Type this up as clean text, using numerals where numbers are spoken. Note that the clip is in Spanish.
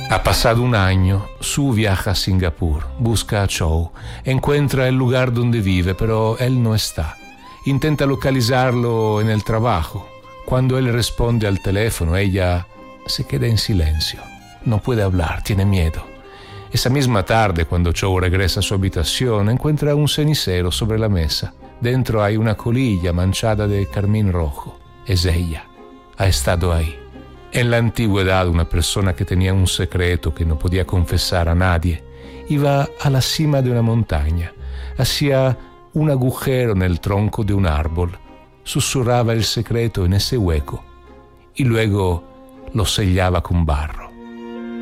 Ha pasado un año, Sue viaja a Singapur, busca a Chow, encuentra el lugar donde vive, pero él no está. Intenta localizarlo en el trabajo. Cuando él responde al teléfono, ella se queda en silencio. No puede hablar, tiene miedo. Esa misma tarde, cuando Chow regresa a su habitación, encuentra un cenicero sobre la mesa. Dentro hay una colilla manchada de carmín rojo. Es ella. Ha estado ahí. En la antigüedad, una persona que tenía un secreto que no podía confesar a nadie iba a la cima de una montaña, hacía un agujero en el tronco de un árbol, susurraba el secreto en ese hueco y luego lo sellaba con barro.